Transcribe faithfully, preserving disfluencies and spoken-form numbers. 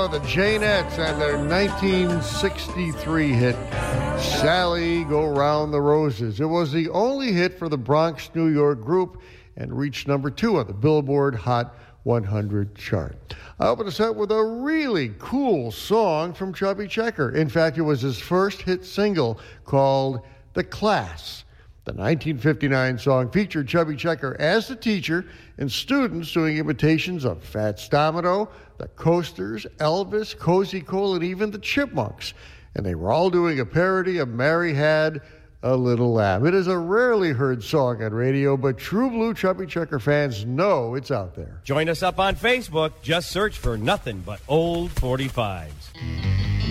are the Janettes and their nineteen sixty-three hit, Sally Go Round the Roses. It was the only hit for the Bronx, New York group and reached number two on the Billboard Hot one hundred chart. I opened us up with a really cool song from Chubby Checker. In fact, it was his first hit single called The Class. The nineteen fifty-nine song featured Chubby Checker as the teacher and students doing imitations of Fats Domino, the Coasters, Elvis, Cozy Cole, and even the Chipmunks. And they were all doing a parody of Mary Had a Little Lamb. It is a rarely heard song on radio, but true blue Chubby Checker fans know it's out there. Join us up on Facebook. Just search for Nothing But Old forty-fives.